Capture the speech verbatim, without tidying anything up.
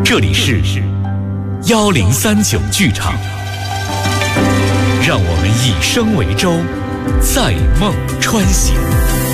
这里是幺零三九剧场，让我们以声为舟，在梦穿行。